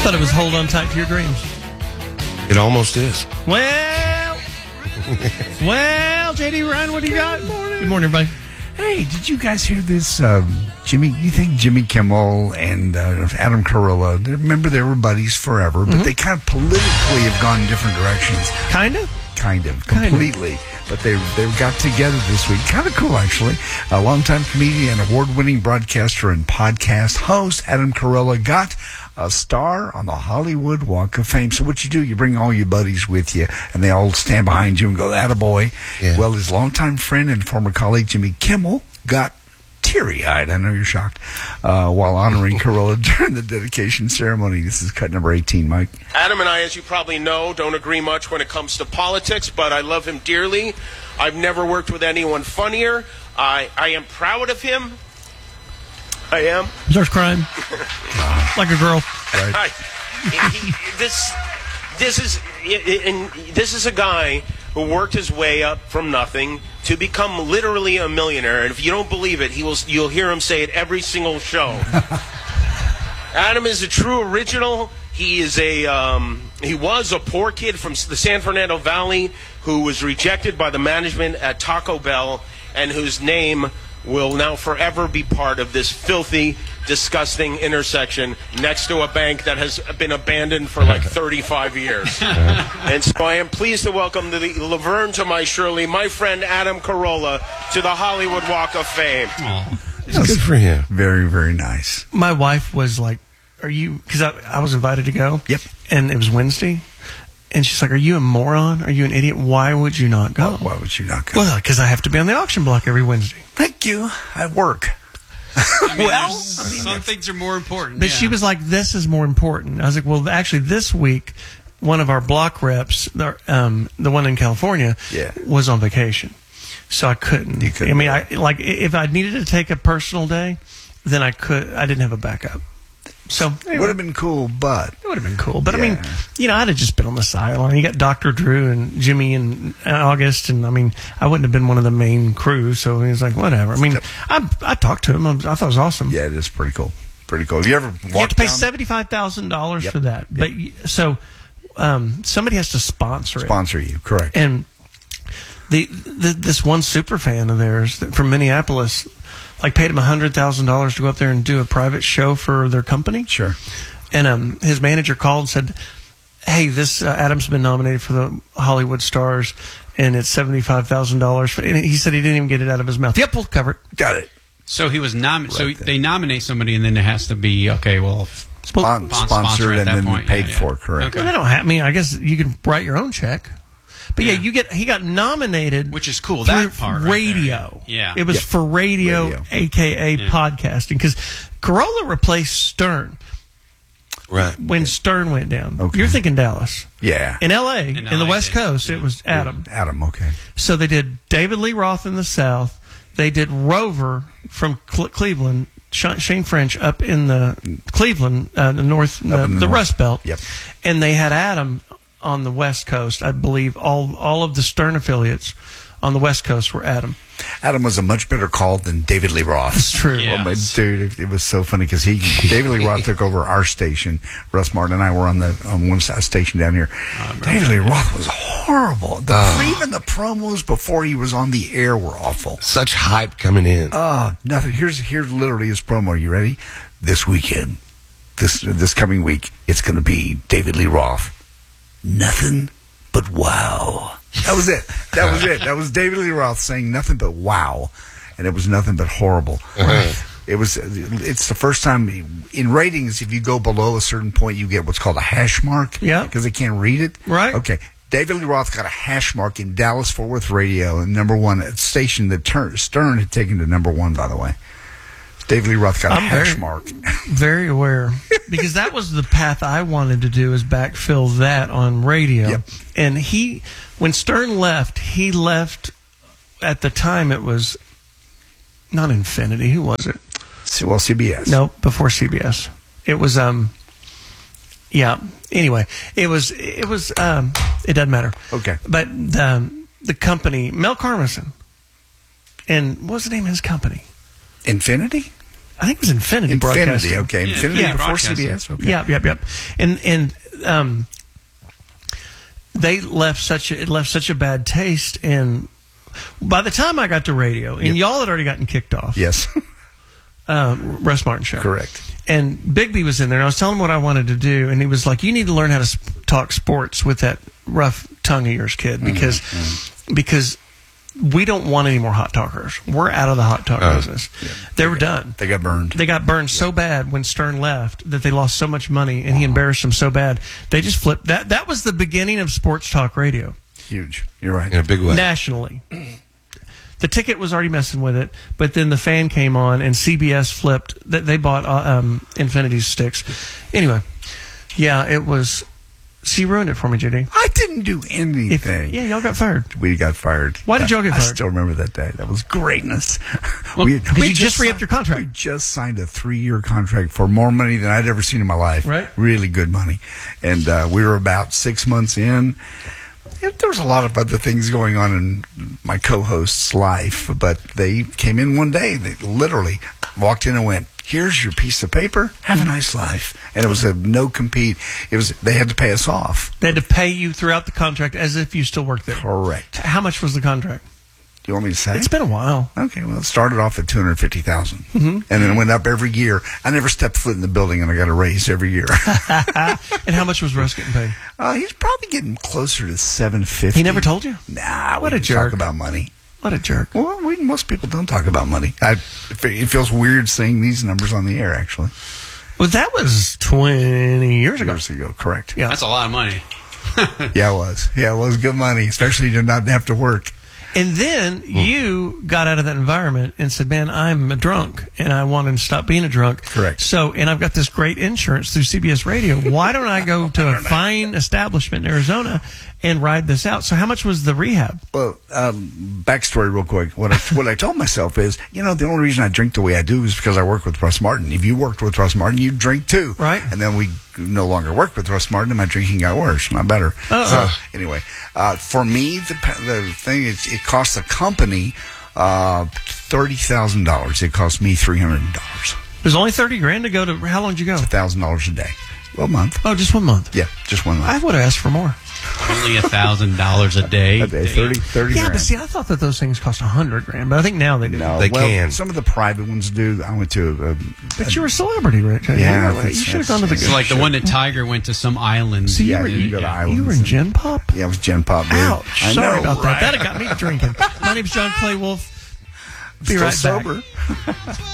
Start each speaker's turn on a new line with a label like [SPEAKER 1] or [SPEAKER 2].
[SPEAKER 1] thought it was Hold On Tight to Your Dreams.
[SPEAKER 2] It almost is.
[SPEAKER 1] Well, J.D. Ryan, what do you got? Good morning, everybody.
[SPEAKER 3] Hey, did you guys hear this? Jimmy, you think Jimmy Kimmel and Adam Carolla, remember they were buddies forever, but they kind of politically have gone in different directions.
[SPEAKER 1] Kind of?
[SPEAKER 3] Kind of, completely. But they got together this week. Kind of cool, actually. A longtime comedian and award-winning broadcaster and podcast host, Adam Carolla, got a star on the Hollywood Walk of Fame. So what you do, you bring all your buddies with you, and they all stand behind you and go, attaboy. Yeah. Well, his longtime friend and former colleague, Jimmy Kimmel, got teary-eyed, I know you're shocked, while honoring Carolla during the dedication ceremony. This is cut number 18, Mike.
[SPEAKER 4] Adam and I, as you probably know, don't agree much when it comes to politics, but I love him dearly. I've never worked with anyone funnier. I am proud of him. I am.
[SPEAKER 1] There's crime. Like a girl.
[SPEAKER 4] Right. This is a guy who worked his way up from nothing to become literally a millionaire. And if you don't believe it, you'll hear him say it every single show. Adam is a true original. He is he was a poor kid from the San Fernando Valley who was rejected by the management at Taco Bell and whose name will now forever be part of this filthy, disgusting intersection next to a bank that has been abandoned for like 35 years. And so I am pleased to welcome the Laverne to my Shirley, my friend Adam Carolla, to the Hollywood Walk of Fame.
[SPEAKER 2] It's good for him.
[SPEAKER 3] Very, very nice.
[SPEAKER 1] My wife was like, are you, because I was invited to go.
[SPEAKER 3] Yep.
[SPEAKER 1] And it was Wednesday. And she's like, are you a moron? Are you an idiot? Why would you not go?
[SPEAKER 3] Why would you not go?
[SPEAKER 1] Well, because I have to be on the auction block every Wednesday.
[SPEAKER 3] Thank you. I work.
[SPEAKER 5] Some things are more important.
[SPEAKER 1] But she was like, this is more important. I was like, well, actually, this week, one of our block reps, the one in California, was on vacation. So I couldn't.
[SPEAKER 3] You couldn't.
[SPEAKER 1] I mean, if I needed to take a personal day, then I could. I didn't have a backup. So
[SPEAKER 3] it would have been cool, but
[SPEAKER 1] it would have been cool. But I mean, I'd have just been on the sideline. You got Dr. Drew and Jimmy and August, and I mean, I wouldn't have been one of the main crew. So he was like, whatever. I mean, I talked to him. I thought it was awesome.
[SPEAKER 3] Yeah, it is pretty cool. Pretty cool. Have you ever walked
[SPEAKER 1] You have to pay $75,000 for that. But so somebody has to sponsor
[SPEAKER 3] you, correct?
[SPEAKER 1] And this one super fan of theirs from Minneapolis, like, paid him $100,000 to go up there and do a private show for their company.
[SPEAKER 3] Sure.
[SPEAKER 1] And his manager called and said, hey, this Adam's been nominated for the Hollywood Stars, and it's $75,000. And he said he didn't even get it out of his mouth. Yep, we'll cover it.
[SPEAKER 3] Got it.
[SPEAKER 5] So he was So they nominate somebody, and then it has to be,
[SPEAKER 3] sponsored and then
[SPEAKER 5] point.
[SPEAKER 3] paid for, correct.
[SPEAKER 1] Okay. Well, they don't have, I guess you can write your own check. But he got nominated,
[SPEAKER 5] which is cool. That part,
[SPEAKER 1] radio.
[SPEAKER 5] Yeah,
[SPEAKER 1] it was for radio, aka podcasting, because Carolla replaced Stern.
[SPEAKER 2] Right.
[SPEAKER 1] When Stern went down,
[SPEAKER 3] okay.
[SPEAKER 1] You're thinking Dallas.
[SPEAKER 3] Yeah.
[SPEAKER 1] In L.A., in the West Coast, it was Adam.
[SPEAKER 3] Adam, okay.
[SPEAKER 1] So they did David Lee Roth in the South. They did Rover from Cleveland. Shane French up in the Cleveland, the North, the Rust Belt.
[SPEAKER 3] Yep.
[SPEAKER 1] And they had Adam on the West Coast. I believe all of the Stern affiliates on the West Coast were Adam.
[SPEAKER 3] Adam was a much better call than David Lee Roth.
[SPEAKER 1] That's true.
[SPEAKER 3] Yes. Well, dude, it was so funny because David Lee Roth took over our station. Russ Martin and I were on one station down here. David Lee Roth was horrible. Even the promos before he was on the air were awful.
[SPEAKER 2] Such hype coming in.
[SPEAKER 3] Nothing. Here's literally his promo. Are you ready? This weekend, this coming week, it's going to be David Lee Roth. Nothing but wow. That was it. That was David Lee Roth saying nothing but wow, and it was nothing but horrible. It's the first time in ratings, if you go below a certain point, you get what's called a hash mark.
[SPEAKER 1] Yeah.
[SPEAKER 3] Because they can't read it.
[SPEAKER 1] Right.
[SPEAKER 3] Okay. David Lee Roth got a hash mark in Dallas-Fort Worth radio, and #1 station that Stern had taken to #1, by the way. David Lee Roth got a hash mark.
[SPEAKER 1] Very aware. Because that was the path I wanted to do, is backfill that on radio.
[SPEAKER 3] Yep.
[SPEAKER 1] And when Stern left, he left, at the time it was not Infinity. Who was it?
[SPEAKER 3] Well, CBS.
[SPEAKER 1] No, before CBS. It was, anyway, it doesn't matter.
[SPEAKER 3] Okay.
[SPEAKER 1] But the company, Mel Karmazin, and what was the name of his company?
[SPEAKER 3] Infinity?
[SPEAKER 1] I think it was Infinity
[SPEAKER 3] Infinity,
[SPEAKER 1] Broadcasting.
[SPEAKER 3] okay.
[SPEAKER 5] Yeah,
[SPEAKER 3] Infinity
[SPEAKER 5] yeah,
[SPEAKER 3] before
[SPEAKER 5] broadcasting.
[SPEAKER 3] CBS. Okay.
[SPEAKER 1] Yep. And they left such a bad taste. And by the time I got to radio, and y'all had already gotten kicked off.
[SPEAKER 3] Yes.
[SPEAKER 1] Russ Martin show.
[SPEAKER 3] Correct.
[SPEAKER 1] And Bigby was in there, and I was telling him what I wanted to do, and he was like, "You need to learn how to talk sports with that rough tongue of yours, kid, because we don't want any more hot talkers. We're out of the hot talk business. They were done.
[SPEAKER 3] They got burned.
[SPEAKER 1] They got burned so bad when Stern left that they lost so much money, and he embarrassed them so bad. They just flipped. That was the beginning of sports talk radio
[SPEAKER 3] Huge. You're right.
[SPEAKER 2] In a big way.
[SPEAKER 1] nationally. The ticket was already messing with it, but then the fan came on, and CBS flipped. They bought Infinity sticks. Anyway, yeah, it was. She ruined it for me, Judy.
[SPEAKER 3] I didn't do anything.
[SPEAKER 1] Yeah, y'all got fired.
[SPEAKER 3] We got fired.
[SPEAKER 1] Why did y'all get
[SPEAKER 3] I
[SPEAKER 1] fired?
[SPEAKER 3] still remember that day. That was greatness.
[SPEAKER 5] Well,
[SPEAKER 1] Did you just re-up your
[SPEAKER 3] We
[SPEAKER 1] contract?
[SPEAKER 3] just signed a 3-year contract for more money than I'd ever seen in my life.
[SPEAKER 1] Right.
[SPEAKER 3] Really good money. And we were about 6 months in. There was a lot of other things going on in my co-host's life, but they came in one day. They literally walked in and went, "Here's your piece of paper. Have a nice life." And it was a no compete. They had to pay us off.
[SPEAKER 1] They had to pay you throughout the contract as if you still worked there.
[SPEAKER 3] Correct.
[SPEAKER 1] How much was the contract?
[SPEAKER 3] Do you want me to say?
[SPEAKER 1] It's been a while.
[SPEAKER 3] Okay, well, it started off at $250,000, and then it went up every year. I never stepped foot in the building, and I got a raise every year.
[SPEAKER 1] And how much was Russ getting paid?
[SPEAKER 3] He's probably getting closer to $750.
[SPEAKER 1] He never told you?
[SPEAKER 3] Nah,
[SPEAKER 1] What
[SPEAKER 3] we
[SPEAKER 1] a
[SPEAKER 3] didn't
[SPEAKER 1] jerk.
[SPEAKER 3] talk about money.
[SPEAKER 1] What a jerk.
[SPEAKER 3] Well, most people don't talk about money. It feels weird saying these numbers on the air. Actually,
[SPEAKER 1] Well, that was 20 years ago.
[SPEAKER 3] years ago, correct?
[SPEAKER 1] Yeah.
[SPEAKER 5] That's a lot of money.
[SPEAKER 3] Yeah, it was. Yeah, it was good money, especially to not have to work.
[SPEAKER 1] And then you got out of that environment and said, "Man, I'm a drunk, and I want to stop being a drunk."
[SPEAKER 3] Correct.
[SPEAKER 1] So, and I've got this great insurance through CBS Radio. Why don't I go to a fine establishment in Arizona and ride this out? So, how much was the rehab?
[SPEAKER 3] Well, backstory real quick. What I told myself is, the only reason I drink the way I do is because I work with Russ Martin. If you worked with Russ Martin, you'd drink too.
[SPEAKER 1] Right.
[SPEAKER 3] And then we no longer work with Russ Martin, and my drinking got worse, not better. So, anyway, for me, the thing is, it cost the company $30,000. It cost me $300.
[SPEAKER 1] It was only $30,000 to go to. How long did you go?
[SPEAKER 3] $1,000 a day. Well, a month.
[SPEAKER 1] Oh, just 1 month.
[SPEAKER 3] Yeah, just 1 month.
[SPEAKER 1] I would have asked for more.
[SPEAKER 5] Only $1,000 a day.
[SPEAKER 3] A day, 30
[SPEAKER 1] Yeah,
[SPEAKER 3] grand.
[SPEAKER 1] but see, I thought that those things cost $100,000, but I think now they do.
[SPEAKER 3] No,
[SPEAKER 2] They
[SPEAKER 3] well,
[SPEAKER 2] can.
[SPEAKER 3] Some of the private ones do. I went to
[SPEAKER 1] But you're a celebrity, Rich.
[SPEAKER 3] Yeah,
[SPEAKER 1] you should have gone to the.
[SPEAKER 5] So like the one that Tiger went to some island.
[SPEAKER 1] See,
[SPEAKER 3] Yeah,
[SPEAKER 1] you were,
[SPEAKER 3] you go to islands
[SPEAKER 1] you were in
[SPEAKER 3] and-
[SPEAKER 1] Gen Pop?
[SPEAKER 3] Yeah, it was Gen Pop. Dude.
[SPEAKER 1] Ouch.
[SPEAKER 3] I
[SPEAKER 1] Sorry
[SPEAKER 3] know,
[SPEAKER 1] about
[SPEAKER 3] right?
[SPEAKER 1] that. That got me drinking. My name's John Clay Wolf. Be
[SPEAKER 3] Still
[SPEAKER 1] right
[SPEAKER 3] sober.
[SPEAKER 1] back.